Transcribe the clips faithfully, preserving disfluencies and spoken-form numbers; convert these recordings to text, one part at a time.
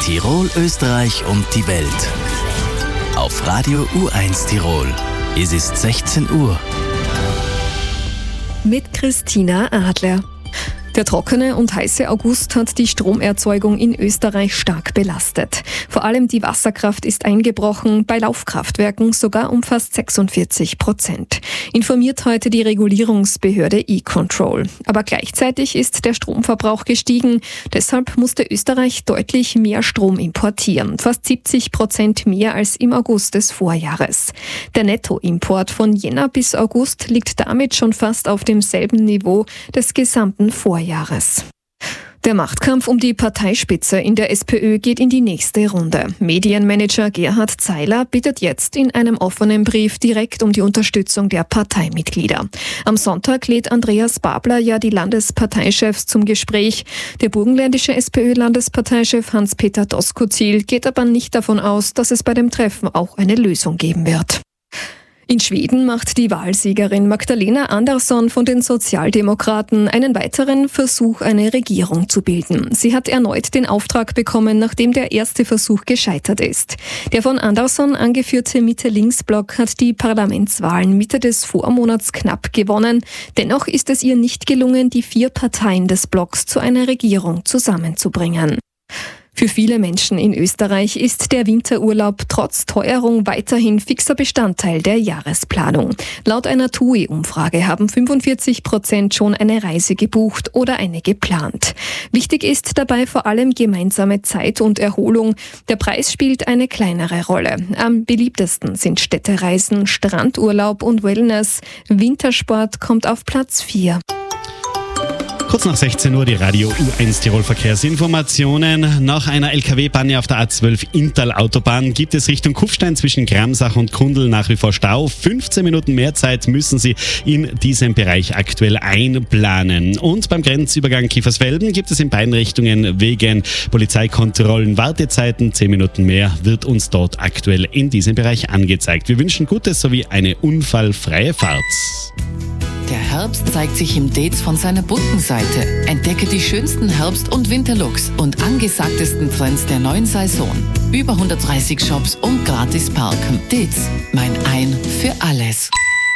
Tirol, Österreich und die Welt. Auf Radio U eins Tirol. Es ist sechzehn Uhr. Mit Christina Adler. Der trockene und heiße August hat die Stromerzeugung in Österreich stark belastet. Vor allem die Wasserkraft ist eingebrochen, bei Laufkraftwerken sogar um fast sechsundvierzig Prozent. Informiert heute die Regulierungsbehörde E-Control. Aber gleichzeitig ist der Stromverbrauch gestiegen. Deshalb musste Österreich deutlich mehr Strom importieren. Fast siebzig Prozent mehr als im August des Vorjahres. Der Nettoimport von Jänner bis August liegt damit schon fast auf demselben Niveau des gesamten Vorjahres. Der Machtkampf um die Parteispitze in der SPÖ geht in die nächste Runde. Medienmanager Gerhard Zeiler bittet jetzt in einem offenen Brief direkt um die Unterstützung der Parteimitglieder. Am Sonntag lädt Andreas Babler ja die Landesparteichefs zum Gespräch. Der burgenländische SPÖ-Landesparteichef Hans-Peter Doskozil geht aber nicht davon aus, dass es bei dem Treffen auch eine Lösung geben wird. In Schweden macht die Wahlsiegerin Magdalena Andersson von den Sozialdemokraten einen weiteren Versuch, eine Regierung zu bilden. Sie hat erneut den Auftrag bekommen, nachdem der erste Versuch gescheitert ist. Der von Andersson angeführte Mitte-Links-Block hat die Parlamentswahlen Mitte des Vormonats knapp gewonnen. Dennoch ist es ihr nicht gelungen, die vier Parteien des Blocks zu einer Regierung zusammenzubringen. Für viele Menschen in Österreich ist der Winterurlaub trotz Teuerung weiterhin fixer Bestandteil der Jahresplanung. Laut einer T U I-Umfrage haben fünfundvierzig Prozent schon eine Reise gebucht oder eine geplant. Wichtig ist dabei vor allem gemeinsame Zeit und Erholung. Der Preis spielt eine kleinere Rolle. Am beliebtesten sind Städtereisen, Strandurlaub und Wellness. Wintersport kommt auf Platz vier. Kurz nach sechzehn Uhr die Radio U eins Tirol Verkehrsinformationen. Nach einer L K W-Panne auf der A zwölf Inntal-Autobahn gibt es Richtung Kufstein zwischen Gramsach und Kundl nach wie vor Stau. fünfzehn Minuten mehr Zeit müssen Sie in diesem Bereich aktuell einplanen. Und beim Grenzübergang Kiefersfelden gibt es in beiden Richtungen wegen Polizeikontrollen Wartezeiten. zehn Minuten mehr wird uns dort aktuell in diesem Bereich angezeigt. Wir wünschen Gutes sowie eine unfallfreie Fahrt. Der Herbst zeigt sich im Dates von seiner bunten Seite. Entdecke die schönsten Herbst- und Winterlooks und angesagtesten Trends der neuen Saison. Über hundertdreißig Shops und gratis parken. Dates, mein Ein für alles.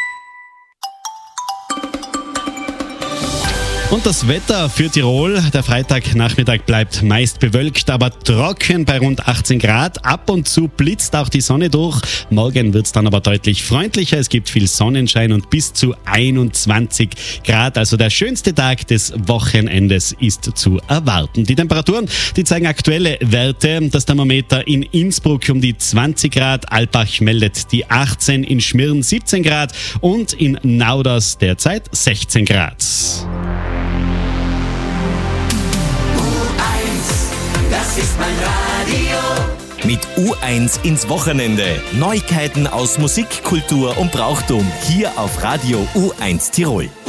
Und das Wetter für Tirol. Der Freitagnachmittag bleibt meist bewölkt, aber trocken bei rund achtzehn Grad. Ab und zu blitzt auch die Sonne durch. Morgen wird es dann aber deutlich freundlicher. Es gibt viel Sonnenschein und bis zu einundzwanzig Grad. Also der schönste Tag des Wochenendes ist zu erwarten. Die Temperaturen, die zeigen aktuelle Werte. Das Thermometer in Innsbruck um die zwanzig Grad. Alpbach meldet die achtzehn, in Schmirn siebzehn Grad und in Nauders derzeit sechzehn Grad. Das ist mein Radio. Mit U eins ins Wochenende. Neuigkeiten aus Musik, Kultur und Brauchtum. Hier auf Radio U eins Tirol.